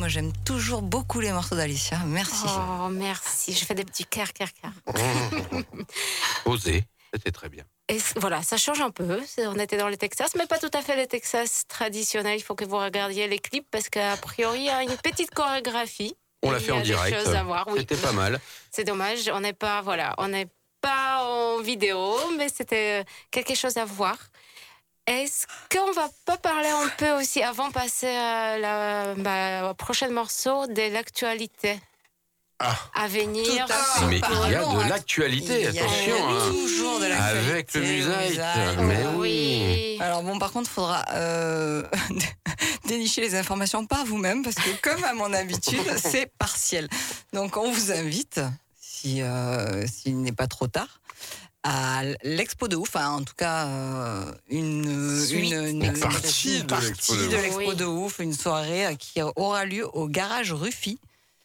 Moi, j'aime toujours beaucoup les morceaux d'Alicia. Merci. Oh, merci. Je fais des petits cœurs. Osez, c'était très bien. Et voilà, ça change un peu. On était dans le Texas, mais pas tout à fait le Texas traditionnel. Il faut que vous regardiez les clips parce qu'a priori, il y a une petite chorégraphie. On l'a fait en direct. Il y a des choses à voir. Oui. C'était pas mal. C'est dommage. On n'est pas en vidéo, mais c'était quelque chose à voir. Est-ce qu'on va pas parler un peu aussi, avant de passer au prochain morceau, de l'actualité à venir? Mais il y a de l'actualité, attention. Toujours de l'actualité. Avec le Musite. Mais oui. Alors bon, par contre, il faudra dénicher les informations par vous-même, parce que comme à mon habitude, c'est partiel. Donc on vous invite, s'il n'est pas trop tard, à l'Expo de Ouf, en tout cas une partie de l'Expo de Ouf, une soirée qui aura lieu au garage Ruffy.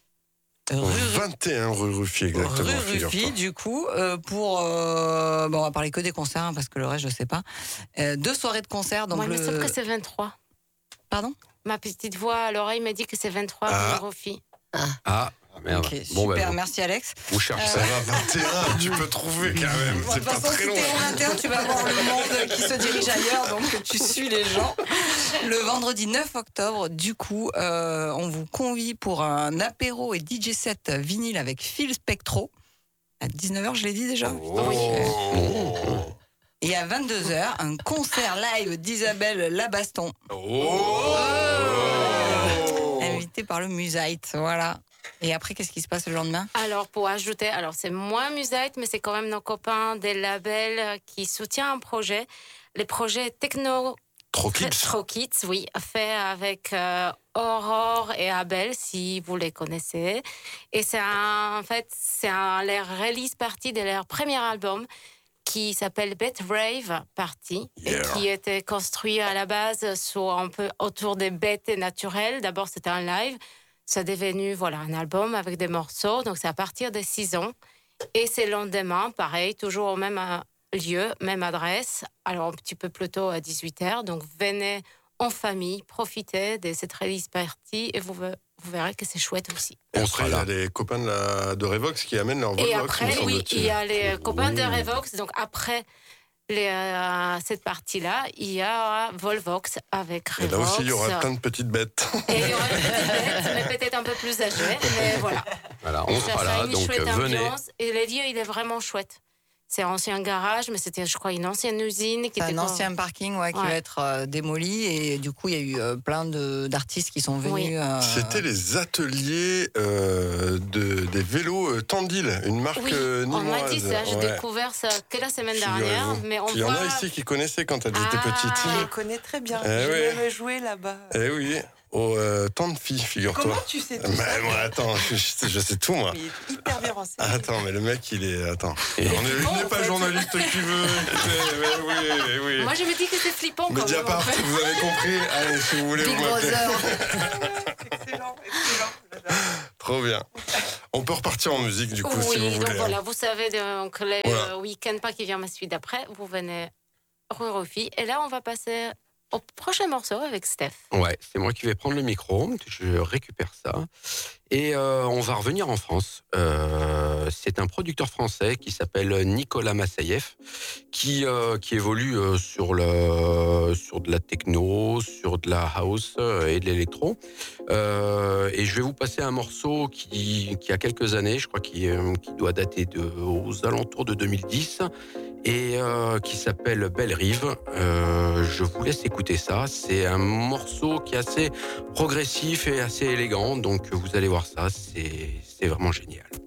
21 rue Ruffy, exactement. Rue Ruffy, du coup, on va parler que des concerts, parce que le reste, je sais pas. 2 soirées de concert. Donc moi, il me semble que c'est 23. Pardon? Ma petite voix à l'oreille m'a dit que c'est 23 rue Ruffy. Merde. Okay, super, merci Alex. Vous cherchez ça va, 21, tu peux trouver quand même. C'est pas très long. Si t'es 21, tu vas voir le monde qui se dirige ailleurs, donc tu suis les gens. Le vendredi 9 octobre, du coup, on vous convie pour un apéro et DJ set vinyle avec Phil Spectro. À 19h, je l'ai dit déjà. Et à 22h, un concert live d'Isabelle Labaston. Invité par le Musite, voilà. Et après, qu'est-ce qui se passe le lendemain? Alors, pour ajouter, c'est moins Musite, mais c'est quand même nos copains des labels qui soutiennent un projet. Les projets Techno... Trop Kids, oui, fait avec Aurore et Abel, si vous les connaissez. Et c'est leur release party de leur premier album qui s'appelle Beth Rave Party, et qui était construit à la base un peu autour des bêtes naturelles. D'abord, c'était un live. Ça est devenu un album avec des morceaux. Donc, c'est à partir de 6 ans. Et c'est le lendemain, pareil, toujours au même lieu, même adresse. Alors, un petit peu plus tôt à 18h. Donc, venez en famille, profitez de cette release party et vous verrez que c'est chouette aussi. Et après, il y a les copains de Revox qui amènent leur Volvox. Et après, il y a les copains de Revox. Donc, après cette partie-là, il y a Volvox avec Revox. Et là aussi, il y aura plein de petites bêtes. Et il y aura des petites bêtes, mais peut-être un peu plus âgées. Mais voilà. Voilà, on sera là, donc venez. Ambiance. Et le lieu, il est vraiment chouette. C'est un ancien garage, mais c'était, je crois, une ancienne usine. C'est un ancien parking qui va être démoli. Et du coup, il y a eu plein d'artistes qui sont venus. C'était les ateliers des vélos Tandil, une marque nîmoise. On m'a dit ça, j'ai découvert ça que la semaine dernière. Mais il y en a ici qui connaissaient quand elles étaient petites. Je les connais très bien. J'ai même joué là-bas. Eh oui. Au temps de filles, figure-toi. Comment tu sais tout ça? Moi, attends, je sais tout, moi. Il est hyper bien renseigné. Attends, mais le mec, il est... Attends. Il n'est pas journaliste qui veut. Oui. Moi, je me dis que c'est flippant. Mediapart, vous avez compris. Allez, si vous voulez... Big Brother. Excellent. Trop bien. On peut repartir en musique, du coup, si vous voulez. Oui, donc voilà, vous savez, donc, les week-ends pas qui vient ma suite d'après, vous venez rue Ruffy. Et là, on va passer au prochain morceau avec Steph. Ouais, c'est moi qui vais prendre le micro, je récupère ça. Et on va revenir en France. C'est un producteur français qui s'appelle Nicolas Massaïef, qui évolue sur de la techno, sur de la house et de l'électro. Et je vais vous passer un morceau qui a quelques années, je crois qui doit dater aux alentours de 2010, et qui s'appelle Belle Rive. Je vous laisse écouter ça. C'est un morceau qui est assez progressif et assez élégant, donc vous allez voir ça, c'est vraiment génial.